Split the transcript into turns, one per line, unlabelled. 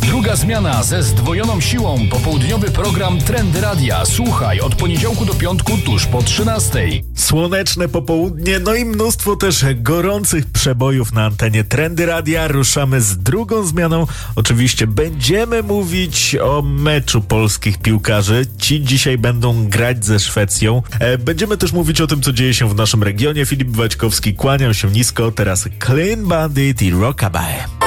Druga zmiana ze zdwojoną siłą. Popołudniowy program Trendy Radia. Słuchaj od poniedziałku do piątku tuż po 13:00.
Słoneczne popołudnie, no i mnóstwo też gorących przebojów na antenie Trendy Radia. Ruszamy z drugą zmianą. Oczywiście będziemy mówić o meczu polskich piłkarzy. Ci dzisiaj będą grać ze Szwecją. Będziemy też mówić o tym, co dzieje się w naszym regionie. Filip Waćkowski, kłaniam się nisko. Teraz Clean Bandit i Rockabye.